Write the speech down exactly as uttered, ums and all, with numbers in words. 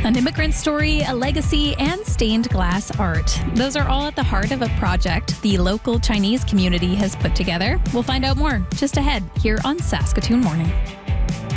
An immigrant story, a legacy, and stained glass art. Those are all at the heart of a project the local Chinese community has put together. We'll find out more just ahead here on Saskatoon Morning.